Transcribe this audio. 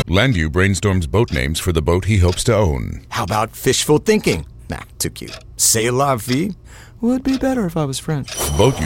Landu brainstorms boat names for the boat he hopes to own. How about fishful thinking? Nah, too cute. C'est la vie would be better if I was French. Boat